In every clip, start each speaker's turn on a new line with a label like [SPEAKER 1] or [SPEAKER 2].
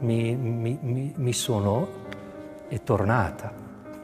[SPEAKER 1] mi suonò, è tornata.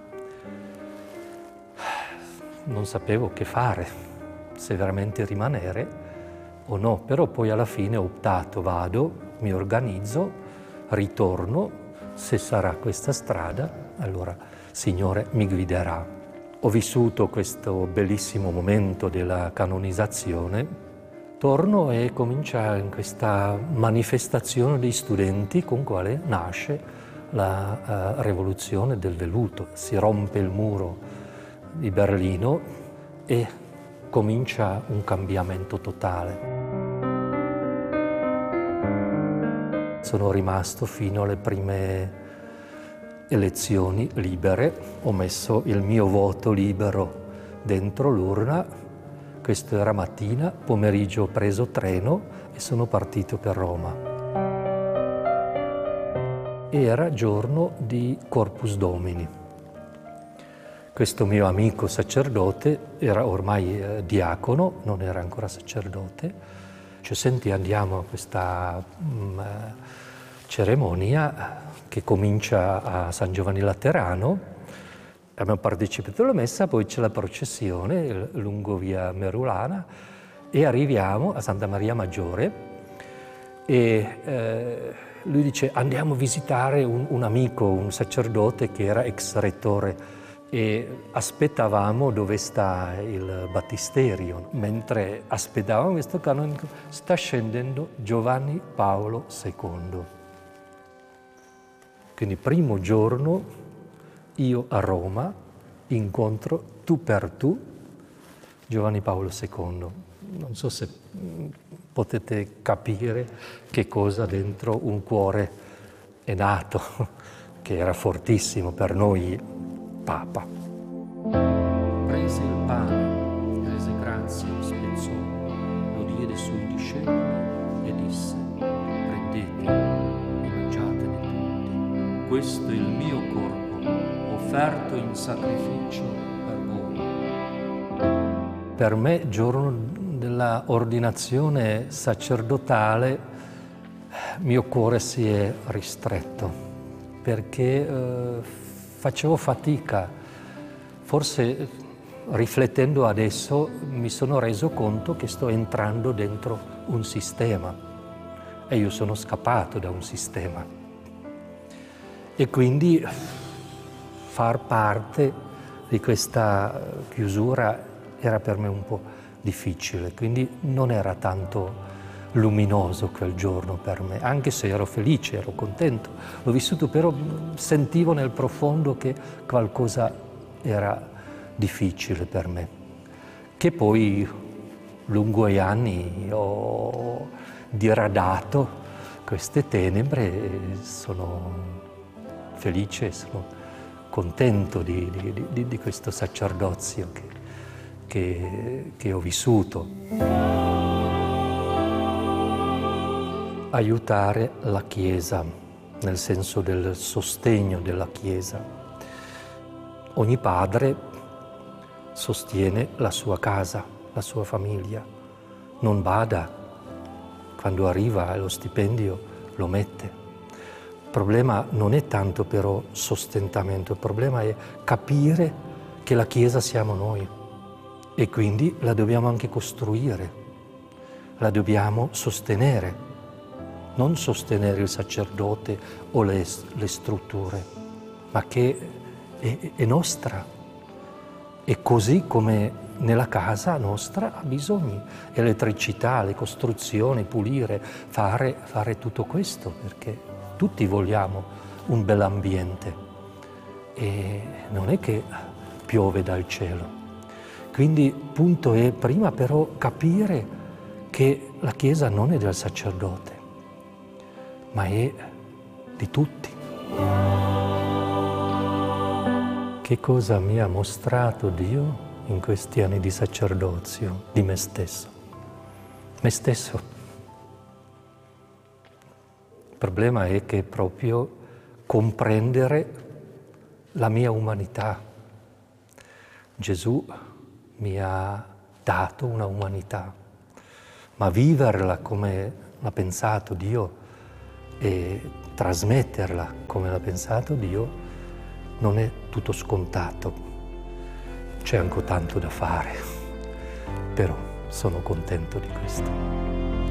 [SPEAKER 1] Non sapevo che fare, se veramente rimanere o no, però poi alla fine ho optato, vado, mi organizzo, ritorno, se sarà questa strada, allora Signore mi guiderà. Ho vissuto questo bellissimo momento della canonizzazione, torno e comincia in questa manifestazione dei studenti con quale nasce la rivoluzione del velluto. Si rompe il muro di Berlino e comincia un cambiamento totale. Sono rimasto fino alle prime elezioni libere, ho messo il mio voto libero dentro l'urna, questo era mattina, pomeriggio ho preso treno e sono partito per Roma. Era giorno di Corpus Domini. Questo mio amico sacerdote era ormai diacono, non era ancora sacerdote. Ci senti, andiamo a questa cerimonia che comincia a San Giovanni Laterano. Abbiamo partecipato alla messa, poi c'è la processione lungo via Merulana e arriviamo a Santa Maria Maggiore e lui dice andiamo a visitare un amico, un sacerdote che era ex rettore e aspettavamo dove sta il battisterio. Mentre aspettavamo questo canonico sta scendendo Giovanni Paolo II. Quindi primo giorno io a Roma incontro tu per tu Giovanni Paolo II. Non so se potete capire che cosa dentro un cuore è nato, che era fortissimo per noi. Papa. Prese il pane, rese grazie, lo spezzò, lo diede ai suoi discepoli e disse: prendete e mangiatene tutti. Questo è il mio corpo, offerto in sacrificio per voi. Per me, giorno della ordinazione sacerdotale, mio cuore si è ristretto, perché facevo fatica, forse riflettendo adesso mi sono reso conto che sto entrando dentro un sistema e io sono scappato da un sistema e quindi far parte di questa chiusura era per me un po' difficile, quindi non era tanto luminoso quel giorno per me, anche se ero felice, ero contento, l'ho vissuto, però sentivo nel profondo che qualcosa era difficile per me, che poi lungo gli anni ho diradato queste tenebre e sono felice, sono contento di questo sacerdozio che ho vissuto. Aiutare la Chiesa, nel senso del sostegno della Chiesa. Ogni padre sostiene la sua casa, la sua famiglia. Non bada, quando arriva lo stipendio lo mette. Il problema non è tanto però sostentamento, il problema è capire che la Chiesa siamo noi e quindi la dobbiamo anche costruire, la dobbiamo sostenere. Non sostenere il sacerdote o le strutture, ma che è nostra. E così come nella casa nostra ha bisogno elettricità, le costruzioni, pulire, fare tutto questo, perché tutti vogliamo un bell'ambiente e non è che piove dal cielo. Quindi il punto è prima però capire che la Chiesa non è del sacerdote, ma è di tutti. Che cosa mi ha mostrato Dio in questi anni di sacerdozio? Di me stesso. Me stesso. Il problema è che proprio comprendere la mia umanità. Gesù mi ha dato una umanità, ma viverla come ha pensato Dio è trasmetterla come l'ha pensato Dio non è tutto scontato. C'è ancora tanto da fare, però sono contento di questo.